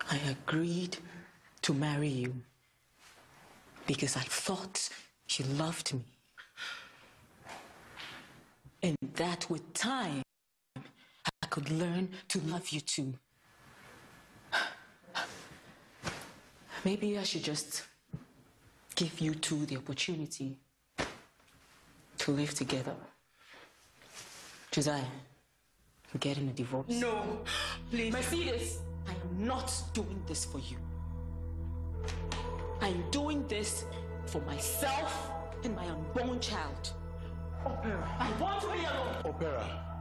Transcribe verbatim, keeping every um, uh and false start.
I agreed to marry you because I thought you loved me. And that with time, I could learn to love you too. Maybe I should just give you two the opportunity to live together. Josiah, I'm getting a divorce. No, please. Mercedes, I am not doing this for you. I am doing this for myself and my unborn child. Opera. I want to be alone. Opera.